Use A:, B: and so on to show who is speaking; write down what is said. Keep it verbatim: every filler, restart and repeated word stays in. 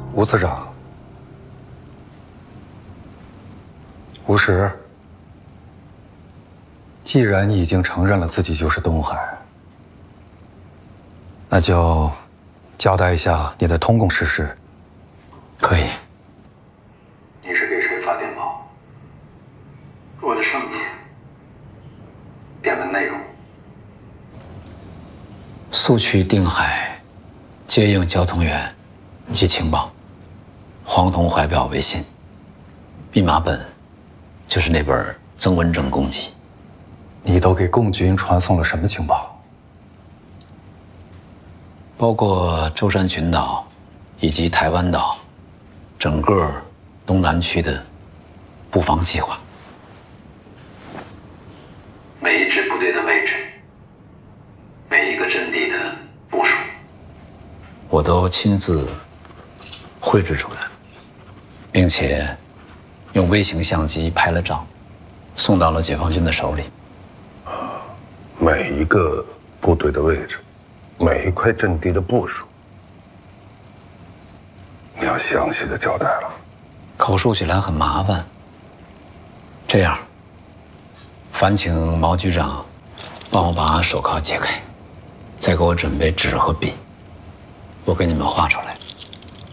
A: 吴次长，吴石，既然你已经承认了自己就是东海，那就交代一下你的通共事实。
B: 可以。
A: 你是给谁发电报？
B: 我的上级。
A: 电文内容：
B: 速去定海，接应交通员及情报。黄铜怀表为信，密码本就是那本曾文正公辑。
A: 你都给共军传送了什么情报？
B: 包括舟山群岛以及台湾岛整个东南区的布防计划，每一支部队的位置，每一个阵地的部署，我都亲自绘制出来，并且用微型相机拍了照，送到了解放军的手里。
C: 每一个部队的位置，每一块阵地的部署，你要详细的交代了。
B: 口述起来很麻烦。这样，烦请毛局长帮我把手铐解开，再给我准备纸和笔，我给你们画出来。